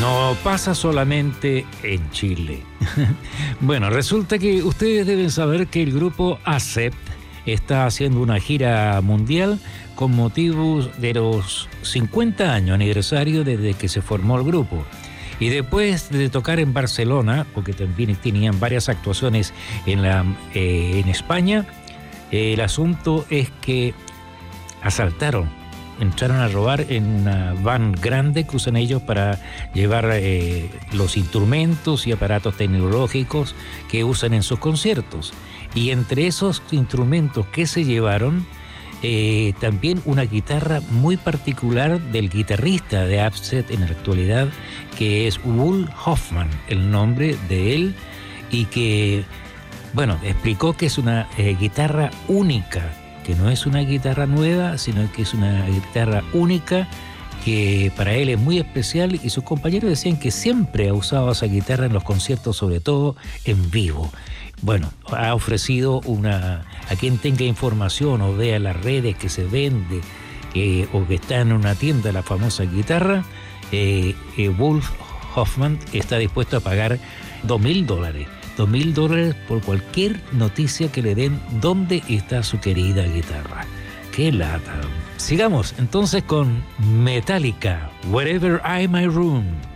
No pasa solamente en Chile. Bueno, resulta que ustedes deben saber que el grupo Accept está haciendo una gira mundial con motivo de los 50 años aniversario desde que se formó el grupo. Y después de tocar en Barcelona, porque también tenían varias actuaciones en España, el asunto es que entraron a robar en una van grande que usan ellos para llevar los instrumentos y aparatos tecnológicos que usan en sus conciertos. Y entre esos instrumentos que se llevaron, también una guitarra muy particular del guitarrista de Accept en la actualidad, que es Wolf Hoffmann, el nombre de él, y que, bueno, explicó que es una guitarra única, que no es una guitarra nueva, sino que es una guitarra única, que para él es muy especial, y sus compañeros decían que siempre ha usado esa guitarra en los conciertos, sobre todo en vivo. Bueno, ha ofrecido a quien tenga información o vea las redes que se vende o que está en una tienda la famosa guitarra, Wolf Hoffmann está dispuesto a pagar $2.000. $2.000 por cualquier noticia que le den dónde está su querida guitarra. ¡Qué lata! Sigamos entonces con Metallica, Wherever I May Roam.